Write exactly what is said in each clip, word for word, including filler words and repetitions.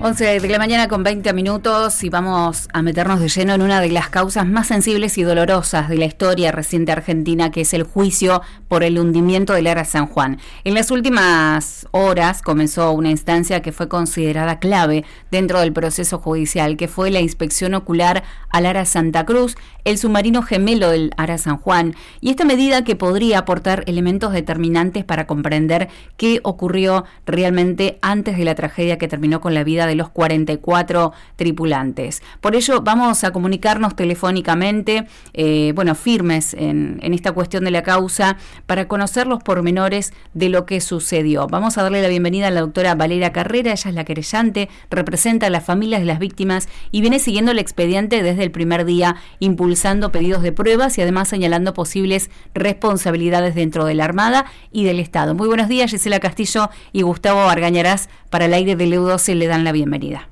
once de la mañana con veinte minutos y vamos a meternos de lleno en una de las causas más sensibles y dolorosas de la historia reciente argentina, que es el juicio por el hundimiento del Ara San Juan. En las últimas horas comenzó una instancia que fue considerada clave dentro del proceso judicial, que fue la inspección ocular al Ara Santa Cruz, el submarino gemelo del Ara San Juan, y esta medida que podría aportar elementos determinantes para comprender qué ocurrió realmente antes de la tragedia que terminó con la vida de los cuarenta y cuatro tripulantes. Por ello vamos a comunicarnos telefónicamente, eh, bueno, firmes en, en esta cuestión de la causa, para conocer los pormenores de lo que sucedió. Vamos a darle la bienvenida a la doctora Valeria Carrera. Ella es la querellante, representa a las familias de las víctimas y viene siguiendo el expediente desde el primer día, impulsando pedidos de pruebas y además señalando posibles responsabilidades dentro de la Armada y del Estado. Muy buenos días, Gisela Castillo y Gustavo Argañarás, para el aire del E U doce le dan la bienvenida.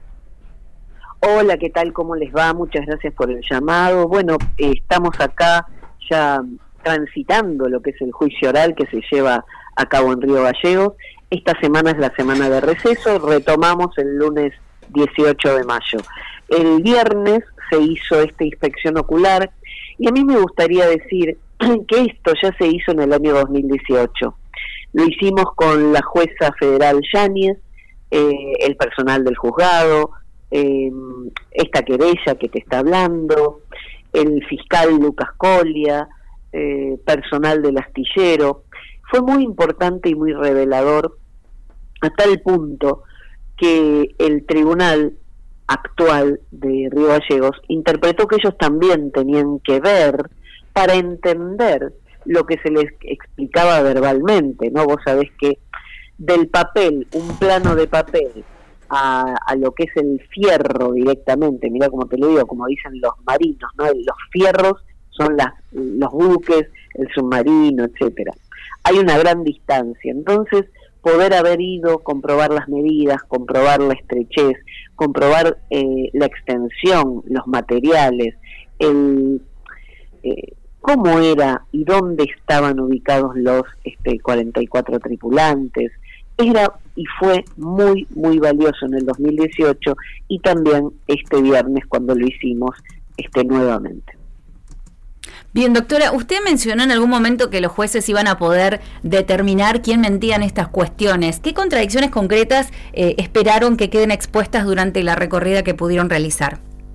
Hola, ¿qué tal? ¿Cómo les va? Muchas gracias por el llamado. Bueno, eh, estamos acá ya transitando lo que es el juicio oral que se lleva a cabo en Río Gallegos. Esta semana es la semana de receso, retomamos el lunes dieciocho de mayo. El viernes se hizo esta inspección ocular y a mí me gustaría decir que esto ya se hizo en el año dos mil dieciocho. Lo hicimos con la jueza federal Yáñez, eh, el personal del juzgado, eh, esta querella que te está hablando, el fiscal Lucas Colia, eh, personal del astillero. Fue muy importante y muy revelador a tal punto que el tribunal actual de Río Gallegos interpretó que ellos también tenían que ver para entender lo que se les explicaba verbalmente, ¿no? Vos sabés que del papel, un plano de papel, a, a lo que es el fierro directamente, mirá como te lo digo, como dicen los marinos, ¿no? Los fierros son las, los buques, el submarino, etcétera. Hay una gran distancia, entonces poder haber ido, comprobar las medidas, comprobar la estrechez, comprobar eh, la extensión, los materiales, el eh, cómo era y dónde estaban ubicados los este, cuarenta y cuatro tripulantes, era y fue muy, muy valioso en el dos mil dieciocho y también este viernes cuando lo hicimos este nuevamente. Bien, doctora, usted mencionó en algún momento que los jueces iban a poder determinar quién mentía en estas cuestiones. ¿Qué contradicciones concretas eh, esperaron que queden expuestas durante la recorrida que pudieron realizar?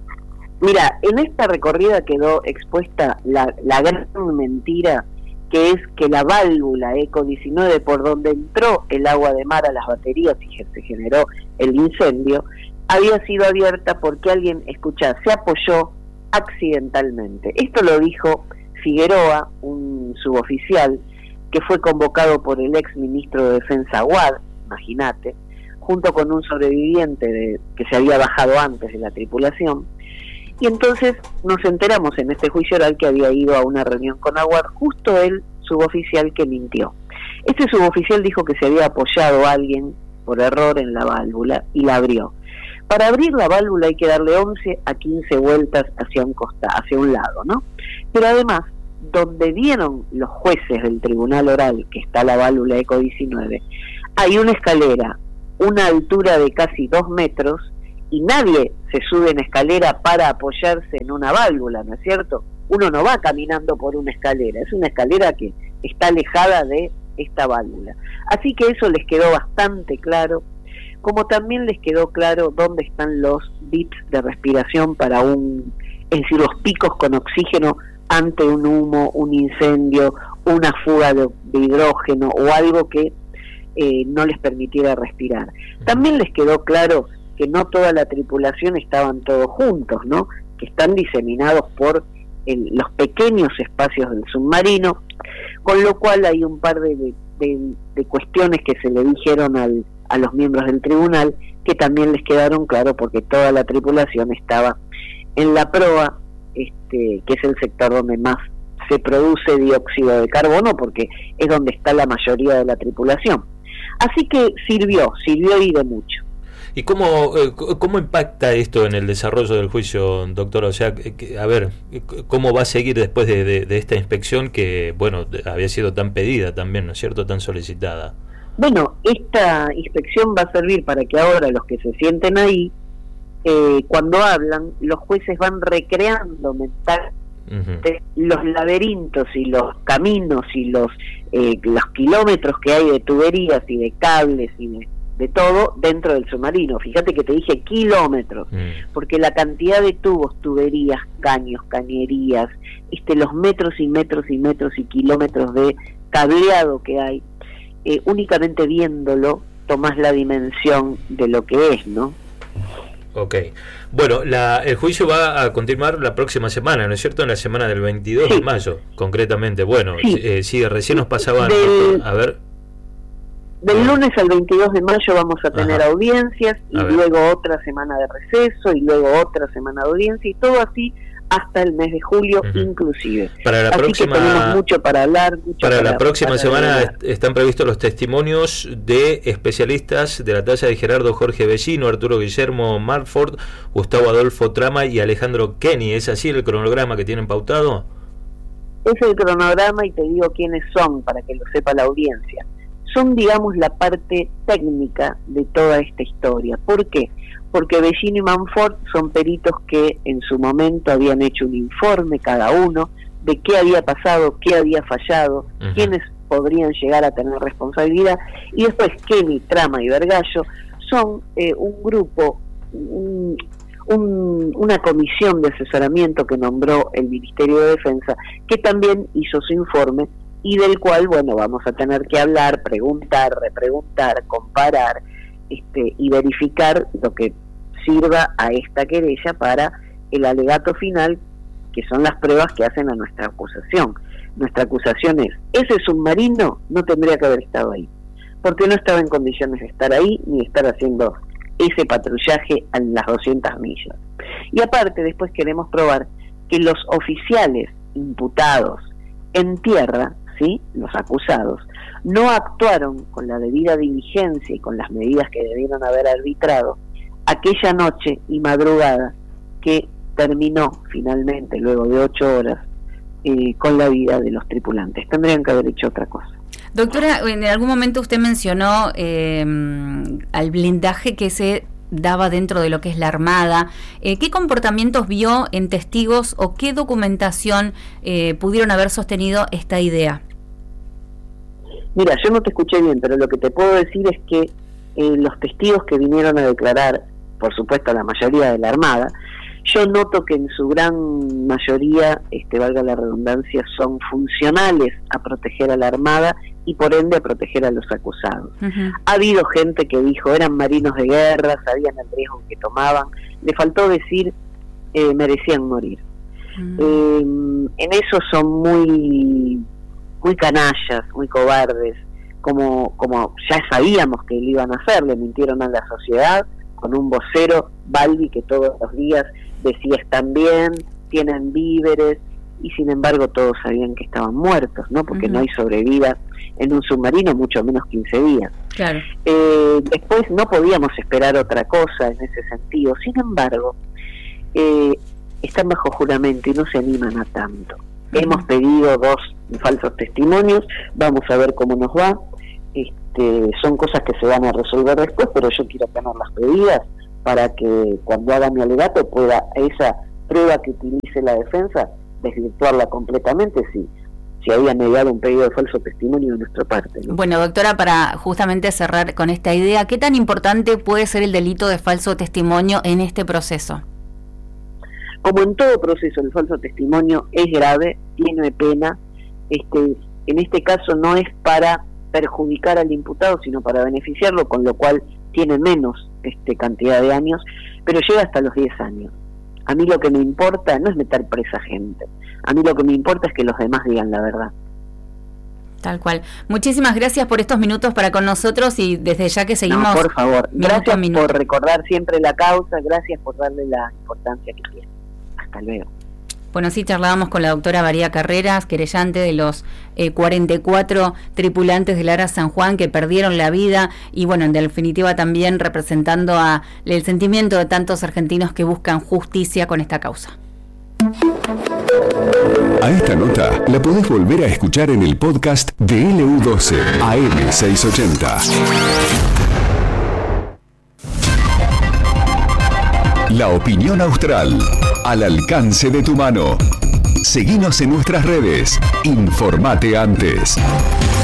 Mira, en esta recorrida quedó expuesta la, la gran mentira, que es que la válvula ECO diecinueve, por donde entró el agua de mar a las baterías y se generó el incendio, había sido abierta porque alguien, escuchá, se apoyó accidentalmente. Esto lo dijo Figueroa, un suboficial que fue convocado por el ex ministro de Defensa Aguad, imagínate, junto con un sobreviviente de, que se había bajado antes de la tripulación. Y entonces nos enteramos en este juicio oral que había ido a una reunión con Aguad justo el suboficial que mintió. Este suboficial dijo que se había apoyado a alguien por error en la válvula y la abrió. Para abrir la válvula hay que darle once a quince vueltas hacia un costado, hacia un lado, ¿no? Pero además, donde vieron los jueces del tribunal oral que está la válvula ECO diecinueve, hay una escalera, una altura de casi dos metros, y nadie se sube en escalera para apoyarse en una válvula, ¿no es cierto? Uno no va caminando por una escalera, es una escalera que está alejada de esta válvula. Así que eso les quedó bastante claro, como también les quedó claro dónde están los bits de respiración para un, es decir, los picos con oxígeno ante un humo, un incendio, una fuga de, de hidrógeno o algo que eh, no les permitiera respirar. También les quedó claro que no toda la tripulación estaban todos juntos, ¿no? Que están diseminados por el, los pequeños espacios del submarino, con lo cual hay un par de, de, de, de cuestiones que se le dijeron al a los miembros del tribunal, que también les quedaron claro porque toda la tripulación estaba en la proa, este, que es el sector donde más se produce dióxido de carbono, porque es donde está la mayoría de la tripulación. Así que sirvió, sirvió y de mucho. ¿Y cómo, cómo impacta esto en el desarrollo del juicio, doctora? O sea, a ver, ¿cómo va a seguir después de, de, de esta inspección que, bueno, había sido tan pedida también, ¿no es cierto?, tan solicitada? Bueno, esta inspección va a servir para que ahora los que se sienten ahí, eh, cuando hablan, los jueces van recreando mentalmente uh-huh. los laberintos y los caminos y los eh, los kilómetros que hay de tuberías y de cables y de, de todo dentro del submarino. Fíjate que te dije kilómetros, uh-huh. porque la cantidad de tubos, tuberías, caños, cañerías, este, los metros y metros y metros y kilómetros de cableado que hay, eh, únicamente viéndolo tomás la dimensión de lo que es, ¿no? Ok. Bueno, la, el juicio va a continuar la próxima semana, ¿no es cierto? En la semana del veintidós sí. de mayo, concretamente. Bueno, sí, eh, sí recién nos pasaban... Del, a ver... Del bueno. lunes al veintidós de mayo vamos a tener Ajá. audiencias, y a luego otra semana de receso, y luego otra semana de audiencia, y todo así hasta el mes de julio uh-huh. inclusive. Para la Así próxima, que tenemos mucho para hablar. Mucho para, para la próxima para semana hablar. Están previstos los testimonios de especialistas de la talla de Gerardo Jorge Bellino, Arturo Guillermo Marford, Gustavo Adolfo Trama y Alejandro Kenny. ¿Es así el cronograma que tienen pautado? Es el cronograma y te digo quiénes son para que lo sepa la audiencia. Son, digamos, la parte técnica de toda esta historia. ¿Por qué? Porque Bellino y Manfort son peritos que en su momento habían hecho un informe cada uno de qué había pasado, qué había fallado, uh-huh. quiénes podrían llegar a tener responsabilidad, y después Kenny, Trama y Vergallo son eh, un grupo, un, un, una comisión de asesoramiento que nombró el Ministerio de Defensa, que también hizo su informe y del cual, bueno, vamos a tener que hablar, preguntar, repreguntar, comparar, este, y verificar lo que sirva a esta querella para el alegato final, que son las pruebas que hacen a nuestra acusación. Nuestra acusación es, ese submarino no tendría que haber estado ahí, porque no estaba en condiciones de estar ahí, ni estar haciendo ese patrullaje a las doscientas millas. Y aparte, después queremos probar que los oficiales imputados en tierra, ¿sí?, los acusados, no actuaron con la debida diligencia y con las medidas que debieron haber arbitrado aquella noche y madrugada que terminó finalmente, luego de ocho horas, eh, con la vida de los tripulantes. Tendrían que haber hecho otra cosa. Doctora, en algún momento usted mencionó eh, al blindaje que se daba dentro de lo que es la Armada. Eh, ¿Qué comportamientos vio en testigos o qué documentación eh, pudieron haber sostenido esta idea? Mira, yo no te escuché bien, pero lo que te puedo decir es que eh, los testigos que vinieron a declarar, por supuesto la mayoría de la Armada, yo noto que en su gran mayoría, este, valga la redundancia, son funcionales a proteger a la Armada y por ende a proteger a los acusados. Uh-huh. Ha habido gente que dijo eran marinos de guerra, sabían el riesgo que tomaban, le faltó decir eh, merecían morir. Uh-huh. Eh, en eso son muy muy canallas, muy cobardes, como como ya sabíamos que lo iban a hacer, le mintieron a la sociedad con un vocero, Balbi, que todos los días decía están bien, tienen víveres, y sin embargo todos sabían que estaban muertos, ¿no? Porque uh-huh. no hay sobrevida en un submarino, mucho menos quince días. Claro. Eh, después no podíamos esperar otra cosa en ese sentido. Sin embargo, eh, están bajo juramento y no se animan a tanto. Uh-huh. Hemos pedido dos falsos testimonios, vamos a ver cómo nos va. Este, son cosas que se van a resolver después, pero yo quiero tenerlas pedidas para que cuando haga mi alegato pueda esa prueba que utilice la defensa desvirtuarla completamente si, si había negado un pedido de falso testimonio de nuestra parte, ¿no? Bueno, doctora, para justamente cerrar con esta idea, ¿qué tan importante puede ser el delito de falso testimonio en este proceso? Como en todo proceso, el falso testimonio es grave, tiene pena. Este, en este caso no es para perjudicar al imputado, sino para beneficiarlo, con lo cual tiene menos este, cantidad de años, pero llega hasta los diez años. A mí lo que me importa no es meter presa gente, a mí lo que me importa es que los demás digan la verdad. Tal cual. Muchísimas gracias por estos minutos para con nosotros y desde ya que seguimos... No, por favor, gracias por recordar siempre la causa, gracias por darle la importancia que tiene. Hasta luego. Bueno, sí, charlábamos con la doctora María Carreras, querellante de los eh, cuarenta y cuatro tripulantes del ARA San Juan que perdieron la vida y, bueno, en definitiva también representando a el sentimiento de tantos argentinos que buscan justicia con esta causa. A esta nota la podés volver a escuchar en el podcast de L U doce A M seiscientos ochenta. La opinión austral, al alcance de tu mano. Seguinos en nuestras redes. Informate antes.